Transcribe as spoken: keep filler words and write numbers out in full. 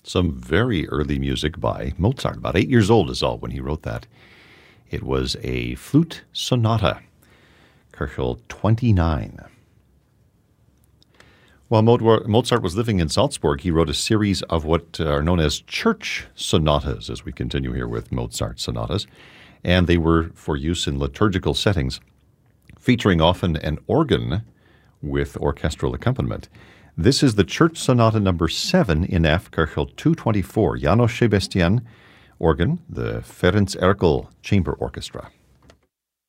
Some very early music by Mozart. About eight years old is all when he wrote that. It was a flute sonata, Köchel twenty-nine. While Mozart was living in Salzburg, he wrote a series of what are known as church sonatas, as we continue here with Mozart sonatas, and they were for use in liturgical settings, featuring often an organ with orchestral accompaniment. This is the Church Sonata number seven in F, Köchel two twenty-four, János Sebestyén organ, the Ferenc Erkel Chamber Orchestra.